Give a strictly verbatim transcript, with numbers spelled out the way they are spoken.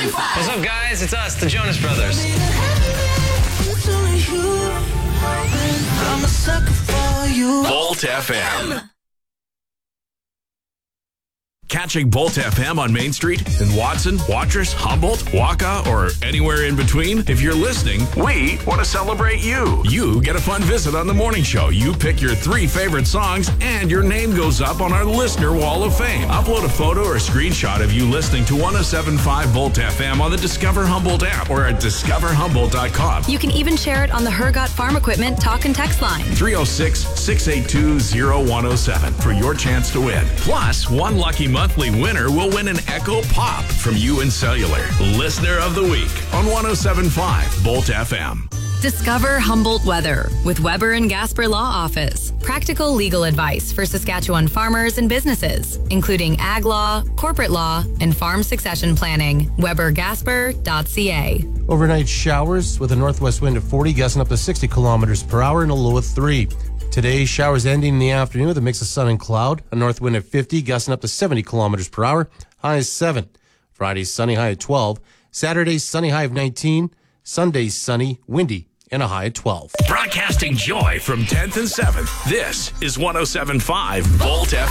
What's up, guys? It's us, the Jonas Brothers. I'm a sucker for you. Bolt F M. Catching Bolt F M on Main Street in Watson, Watrous, Humboldt, Waka, or anywhere in between? If you're listening, we want to celebrate you. You get a fun visit on the morning show. You pick your three favorite songs, and your name goes up on our listener wall of fame. Upload a photo or screenshot of you listening to one oh seven point five Bolt F M on the Discover Humboldt app or at discover humboldt dot com. You can even share it on the Hergot Farm Equipment talk and text line. three oh six, six eight two, oh one oh seven for your chance to win. Plus, one lucky monthly winner will win an Echo Pop from U N Cellular. Listener of the Week on one oh seven point five Bolt F M. Discover Humboldt Weather with Weber and Gasper Law Office. Practical legal advice for Saskatchewan farmers and businesses, including ag law, corporate law, and farm succession planning. weber gasper dot c a. Overnight showers with a northwest wind of forty, gusting up to sixty kilometers per hour and a low of three. Today, showers ending in the afternoon with a mix of sun and cloud. A north wind at fifty, gusting up to seventy kilometers per hour. High is seven. Friday, sunny, high at twelve. Saturday, sunny, high of nineteen. Sunday, sunny, windy, and a high at twelve. Broadcasting joy from tenth and seventh. This is one oh seven point five Bolt F M.